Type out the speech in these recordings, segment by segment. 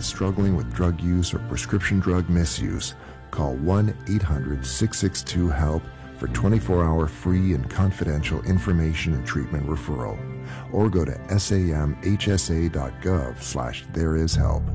is struggling with drug use or prescription drug misuse, call 1-800-662-HELP for 24-hour free and confidential information and treatment referral, or go to samhsa.gov/thereishelp.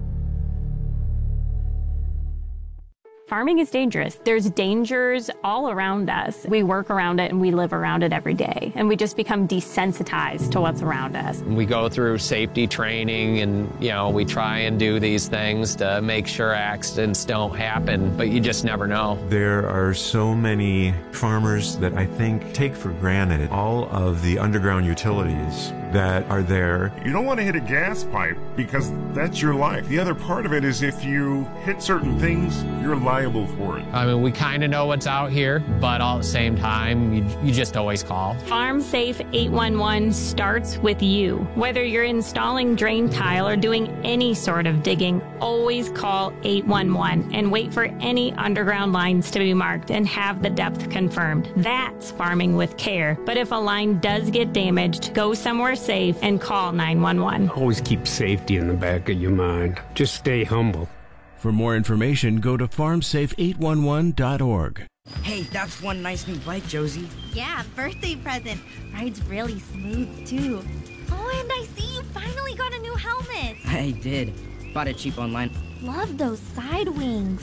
Farming is dangerous. There's dangers all around us. We work around it and we live around it every day. And we just become desensitized to what's around us. We go through safety training and, we try and do these things to make sure accidents don't happen, but you just never know. There are so many farmers that I think take for granted all of the underground utilities that are there. You don't want to hit a gas pipe because that's your life. The other part of it is if you hit certain things, you're liable for it. I mean, we kind of know what's out here, but all at the same time, you just always call. Farm Safe 811 starts with you. Whether you're installing drain tile or doing any sort of digging, always call 811 and wait for any underground lines to be marked and have the depth confirmed. That's farming with care. But if a line does get damaged, go somewhere safe and call 911. Always keep safety in the back of your mind. Just stay humble. For more information, go to farmsafe811.org. Hey, that's one nice new bike, Josie. Yeah, birthday present. Rides really smooth, too. Oh, and I see you finally got a new helmet. I did. Bought it cheap online. Love those side wings.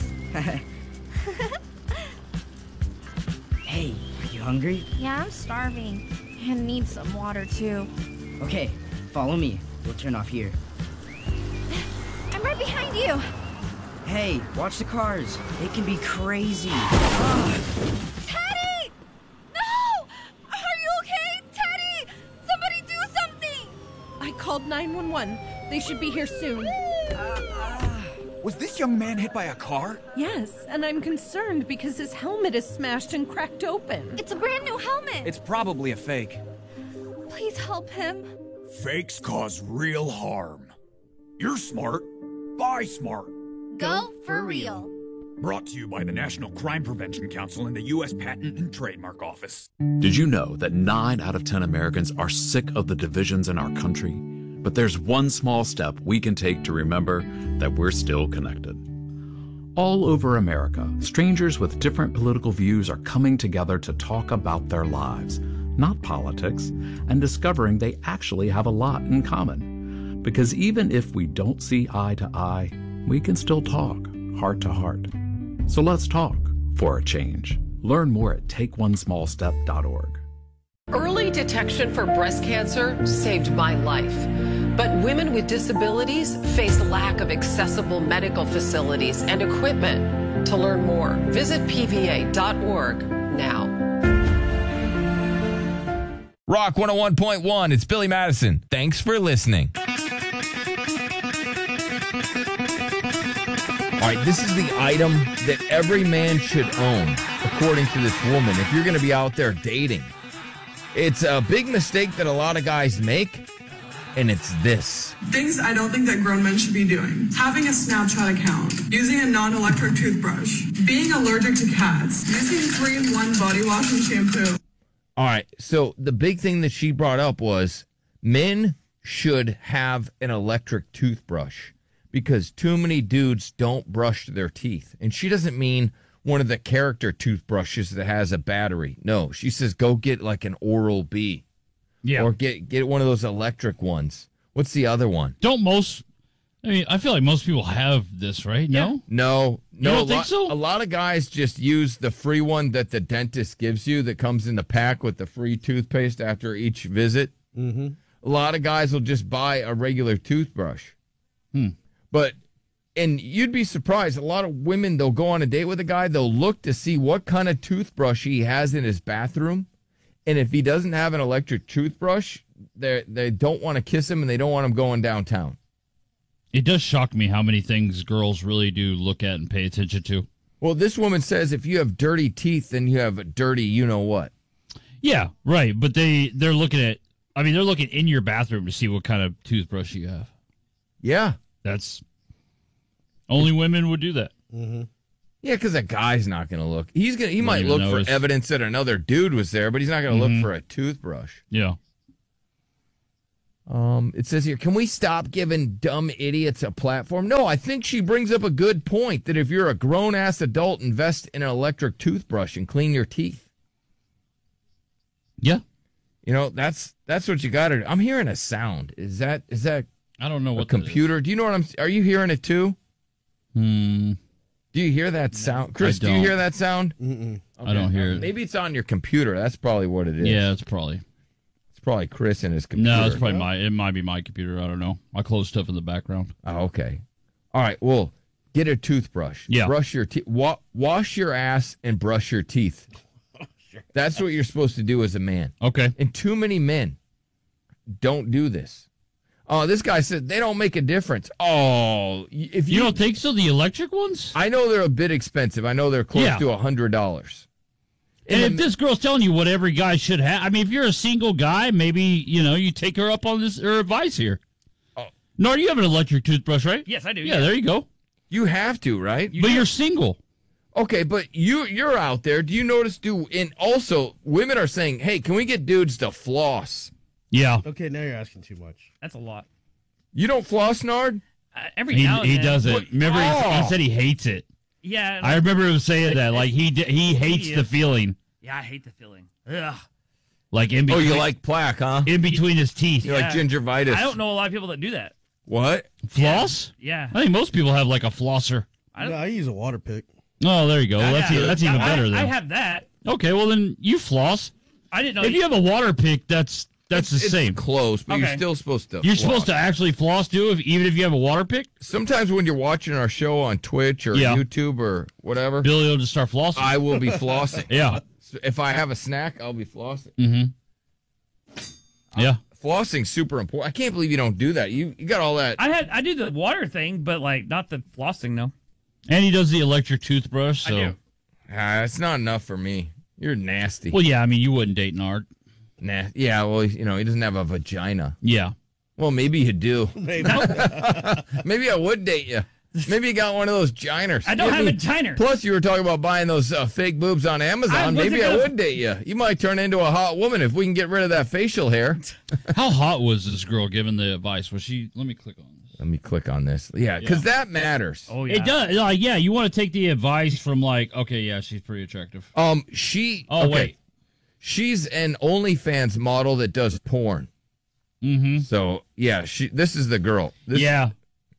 Hey, are you hungry? Yeah, I'm starving. And need some water, too. Okay, follow me. We'll turn off here. I'm right behind you. Hey, watch the cars. They can be crazy. Teddy! No! Are you okay? Teddy! Somebody do something! I called 911. They should be here soon. Was this young man hit by a car? Yes, and I'm concerned because his helmet is smashed and cracked open. It's a brand new helmet. It's probably a fake. Please help him. Fakes cause real harm. You're smart. Buy smart. Go for real. Brought to you by the National Crime Prevention Council and the U.S. Patent and Trademark Office. Did you know that 9 out of 10 Americans are sick of the divisions in our country? But there's one small step we can take to remember that we're still connected. All over America, strangers with different political views are coming together to talk about their lives, not politics, and discovering they actually have a lot in common. Because even if we don't see eye to eye, we can still talk heart to heart. So let's talk for a change. Learn more at takeonesmallstep.org. Early detection for breast cancer saved my life. But women with disabilities face lack of accessible medical facilities and equipment. To learn more, visit pva.org now. Rock 101.1, it's Billy Madison. Thanks for listening. All right, this is the item that every man should own, according to this woman, if you're going to be out there dating. It's a big mistake that a lot of guys make, and it's this. Things I don't think that grown men should be doing. Having a Snapchat account, using a non-electric toothbrush, being allergic to cats, using 3-in-1 body wash and shampoo. All right, so the big thing that she brought up was men should have an electric toothbrush because too many dudes don't brush their teeth. And she doesn't mean one of the character toothbrushes that has a battery. No, she says go get like an Oral-B. Yeah. Or get one of those electric ones. What's the other one? I feel like most people have this, right? No? No. You don't think so? A lot of guys just use the free one that the dentist gives you that comes in the pack with the free toothpaste after each visit. Mm-hmm. A lot of guys will just buy a regular toothbrush. And you'd be surprised. A lot of women, they'll go on a date with a guy. They'll look to see what kind of toothbrush he has in his bathroom. And if he doesn't have an electric toothbrush, they don't want to kiss him and they don't want him going downtown. It does shock me how many things girls really do look at and pay attention to. Well, this woman says if you have dirty teeth, then you have a dirty you-know-what. Yeah, right. But they're looking at, they're looking in your bathroom to see what kind of toothbrush you have. Yeah. That's, only women would do that. Mm-hmm. Yeah, because a guy's not going to look. He might look for evidence that another dude was there, but he's not going to look for a toothbrush. Yeah. It says here, can we stop giving dumb idiots a platform? No, I think she brings up a good point that if you're a grown-ass adult, invest in an electric toothbrush and clean your teeth. Yeah. You know, that's what you got to do. I'm hearing a sound. Is that I don't know what computer? Do you know what are you hearing it too? Do you hear that sound? Chris, do you hear that sound? Mm-mm. Okay. I don't hear it. Maybe it's on your computer. That's probably what it is. Yeah, it's probably Chris and his computer. No, it's probably it might be my computer. I don't know. I close stuff in the background. Oh, okay. All right. Well, get a toothbrush. Yeah. Brush your teeth. Wash your ass and brush your teeth. That's what you're supposed to do as a man. Okay. And too many men don't do this. Oh, this guy said they don't make a difference. Oh, if you don't think so, the electric ones? I know they're a bit expensive. I know they're close to $100. And if this girl's telling you what every guy should have, I mean, if you're a single guy, maybe, you take her up on her advice here. Oh. No, you have an electric toothbrush, right? Yes, I do. Yeah, there you go. You have to, right? You're single. Okay, but you're out there. Do you notice, and also, women are saying, hey, can we get dudes to floss? Yeah. Okay, now you're asking too much. That's a lot. You don't floss, Nard? Every now and then. He doesn't. Remember, he said he hates it. Yeah. I remember him saying that. Like, he hates the feeling. Yeah, I hate the feeling. Ugh. Like in between. Oh, you like plaque, huh? In between his teeth. You like gingivitis. I don't know a lot of people that do that. What? Floss? Yeah. I think most people have like a flosser. I use a water pick. Oh, there you go. That's even better then. I have that. Okay, well then you floss. I didn't know. If you have a water pick, that's the same. Close, but you're still supposed to. You're floss. supposed to actually floss too, even if you have a water pick. Sometimes when you're watching our show on Twitch or YouTube or whatever, Billy will just start flossing. I will be flossing. Yeah. So if I have a snack, I'll be flossing. Mm-hmm. Yeah. Flossing's super important. I can't believe you don't do that. You got all that. I do the water thing, but not the flossing though. And he does the electric toothbrush. So. I do. It's not enough for me. You're nasty. Well, yeah. I mean, you wouldn't date Nard. Nah. Yeah. Well, he doesn't have a vagina. Yeah. Well, maybe you do. Maybe. Maybe I would date you. Maybe you got one of those giners. I don't have a giner. Plus, you were talking about buying those fake boobs on Amazon. Maybe I would date you. You might turn into a hot woman if we can get rid of that facial hair. How hot was this girl giving the advice? Was she? Let me click on this. Let me click on this. Yeah, because that matters. Oh, yeah. It does. You want to take the advice from okay, yeah, she's pretty attractive. Wait. She's an OnlyFans model that does porn. Mm-hmm. So, yeah, this is the girl. Yeah.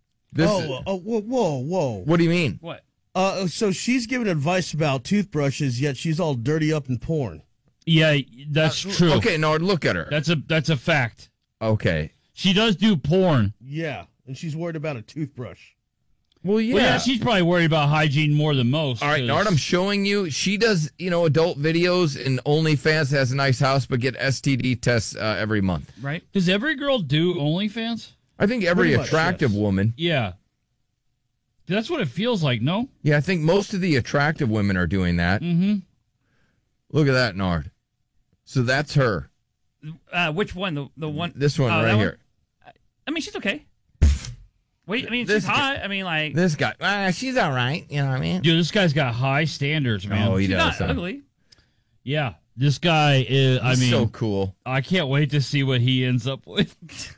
Whoa. What do you mean? What? So she's giving advice about toothbrushes, yet she's all dirty up in porn. Yeah, that's true. Okay, no, look at her. That's a fact. Okay. She does do porn. Yeah, and she's worried about a toothbrush. Well, yeah. Well, yeah, she's probably worried about hygiene more than most. All right, Nard, I'm showing you. She does, adult videos and OnlyFans, has a nice house, but get STD tests every month. Right. Does every girl do OnlyFans? I think every attractive woman. Yeah. That's what it feels like, no? Yeah, I think most of the attractive women are doing that. Mm-hmm. Look at that, Nard. So that's her. Which one? The one? This one right here. I mean, she's okay. Wait, I mean, she's hot. I mean, like... This guy, she's all right. You know what I mean? Dude, this guy's got high standards, man. Oh, he she's does. not ugly. Yeah. This guy is, He's so cool. I can't wait to see what he ends up with.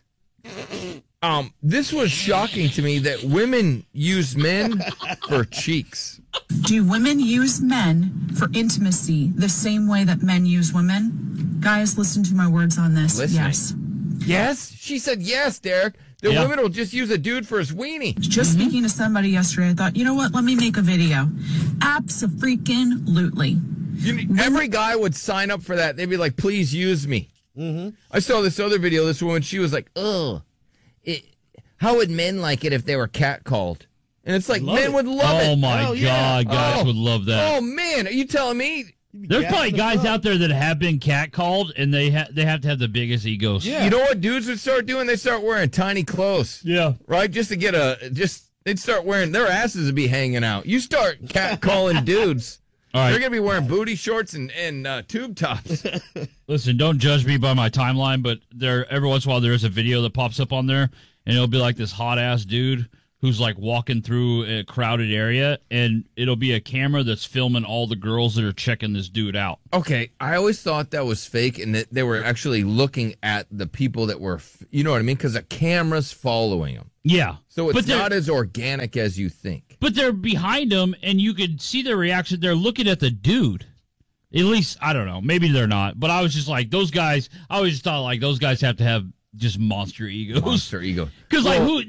This was shocking to me that women use men for cheeks. Do women use men for intimacy the same way that men use women? Guys, listen to my words on this. Listening. Yes. Yes? She said yes, Derek. The women will just use a dude for his weenie. Just speaking to somebody yesterday, I thought, you know what? Let me make a video. Abso-freaking-lutely. Every guy would sign up for that. They'd be like, please use me. Mm-hmm. I saw this other video. This woman, she was like, how would men like it if they were catcalled? And it's like, men would love it. Oh, my God. Guys would love that. Oh, man. Are you telling me? There's probably guys out there that have been catcalled, and they have to have the biggest egos. Yeah. You know what dudes would start doing? They start wearing tiny clothes. Yeah. Right? Just to get they'd start wearing, their asses would be hanging out. You start catcalling dudes. All right. They're going to be wearing booty shorts and tube tops. Listen, don't judge me by my timeline, but every once in a while there's a video that pops up on there, and it'll be like this hot-ass dude who's like walking through a crowded area, and it'll be a camera that's filming all the girls that are checking this dude out. Okay, I always thought that was fake and that they were actually looking at the people that were, you know what I mean? Because a camera's following them. Yeah. So it's not as organic as you think. But they're behind them, and you could see their reaction. They're looking at the dude. At least, I don't know. Maybe they're not. But I was just like, those guys, I always thought like those guys have to have just monster egos. Monster ego. Because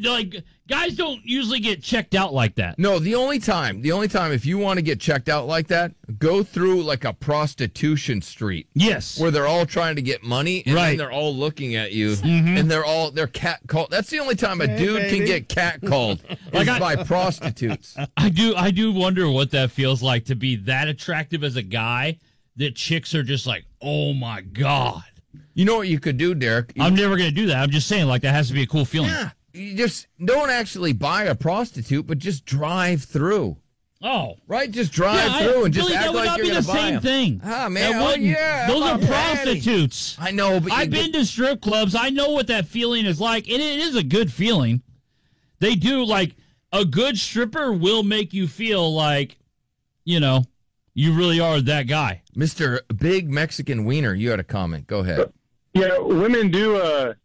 guys don't usually get checked out like that. No, the only time if you want to get checked out like that, go through like a prostitution street. Yes. Where they're all trying to get money and then they're all looking at you and they're cat called. That's the only time a dude can get cat called is by prostitutes. I do wonder what that feels like to be that attractive as a guy that chicks are just like, "Oh my God." You know what you could do, Derek? I'm never going to do that. I'm just saying, like, that has to be a cool feeling. Yeah. You just don't actually buy a prostitute, but just drive through. Oh. Right? Just drive through and just Billy, act like you're going to buy them. That would not be the same thing. Ah, man. Those are prostitutes. I know, but I've been to strip clubs. I know what that feeling is like, and it is a good feeling. They do, like, a good stripper will make you feel like, you know, you really are that guy. Mr. Big Mexican Wiener, you had a comment. Go ahead. Yeah, women do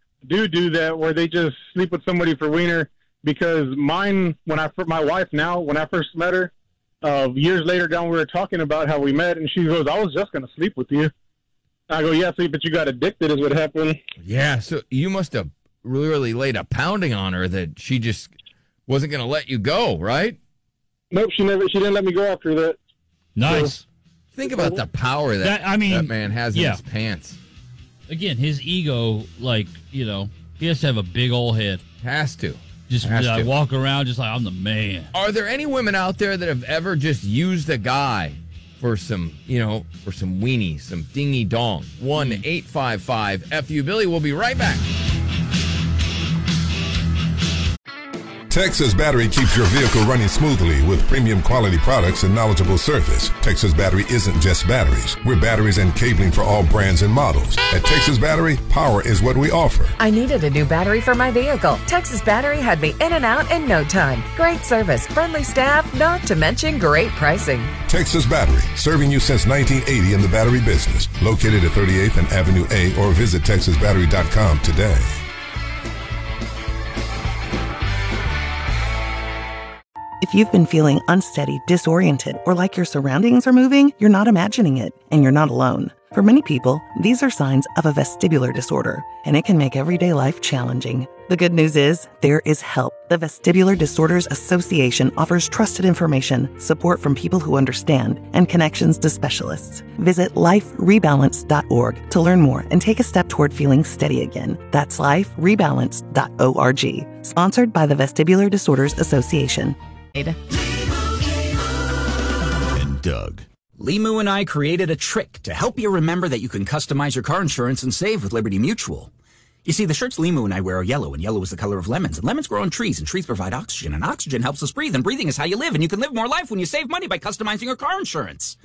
that where they just sleep with somebody for wiener. Because my wife now, when I first met her, years later down, we were talking about how we met, and she goes, "I was just going to sleep with you." I go, "Yeah, see, but you got addicted is what happened." Yeah, so you must have really laid a pounding on her that she just wasn't going to let you go, right? Nope, she didn't let me go after that. Nice. So, think about the power that man has in his pants. Again, his ego, like, you know, he has to have a big old head. Has to. Just walk around just like, I'm the man. Are there any women out there that have ever just used a guy for some, for some weenie, some dingy dong? 1-855-FU. Billy, we'll be right back. Texas Battery keeps your vehicle running smoothly with premium quality products and knowledgeable service. Texas Battery isn't just batteries. We're batteries and cabling for all brands and models. At Texas Battery, power is what we offer. I needed a new battery for my vehicle. Texas Battery had me in and out in no time. Great service, friendly staff, not to mention great pricing. Texas Battery, serving you since 1980 in the battery business. Located at 38th and Avenue A, or visit TexasBattery.com today. If you've been feeling unsteady, disoriented, or like your surroundings are moving, you're not imagining it, and you're not alone. For many people, these are signs of a vestibular disorder, and it can make everyday life challenging. The good news is, there is help. The Vestibular Disorders Association offers trusted information, support from people who understand, and connections to specialists. Visit liferebalance.org to learn more and take a step toward feeling steady again. That's liferebalance.org. Sponsored by the Vestibular Disorders Association. And Doug. Limu and I created a trick to help you remember that you can customize your car insurance and save with Liberty Mutual. You see, the shirts Limu and I wear are yellow, and yellow is the color of lemons, and lemons grow on trees, and trees provide oxygen, and oxygen helps us breathe, and breathing is how you live, and you can live more life when you save money by customizing your car insurance.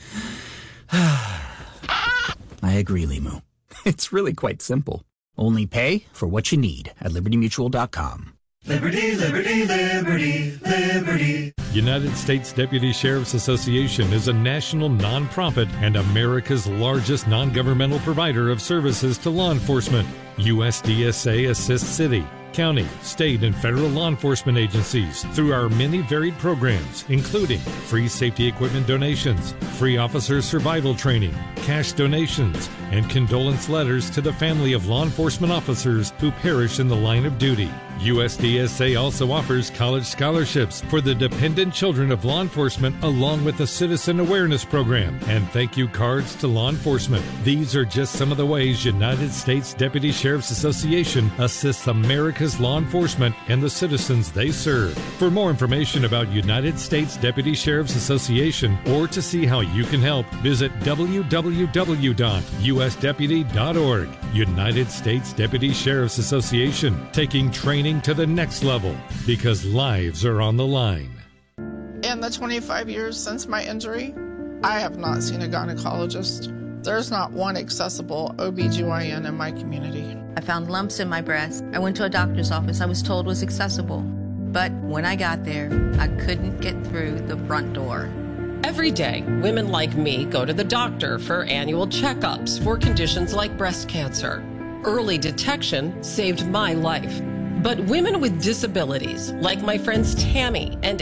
I agree, Limu. It's really quite simple. Only pay for what you need at libertymutual.com. Liberty, liberty, liberty, liberty. United States Deputy Sheriff's Association is a national nonprofit and America's largest non-governmental provider of services to law enforcement. USDSA assists city, county, state, and federal law enforcement agencies through our many varied programs, including free safety equipment donations, free officer survival training, cash donations, and condolence letters to the family of law enforcement officers who perish in the line of duty. USDSA also offers college scholarships for the dependent children of law enforcement, along with a citizen awareness program and thank you cards to law enforcement. These are just some of the ways United States Deputy Sheriff's Association assists America's law enforcement and the citizens they serve. For more information about United States Deputy Sheriff's Association or to see how you can help, visit www.usdeputy.org. United States Deputy Sheriff's Association, taking training to the next level because lives are on the line. In the 25 years since my injury, I have not seen a gynecologist. There's not one accessible OBGYN in my community. I found lumps in my breast. I went to a doctor's office I was told was accessible. But when I got there, I couldn't get through the front door. Every day, women like me go to the doctor for annual checkups for conditions like breast cancer. Early detection saved my life. But women with disabilities, like my friends Tammy and